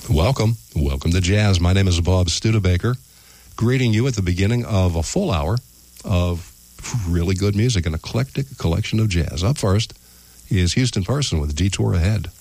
Welcome to Jazz. My name is Bob Studebaker, greeting you at the beginning of a full hour of really good music, an eclectic collection of jazz. Up first is Houston Person with Detour Ahead.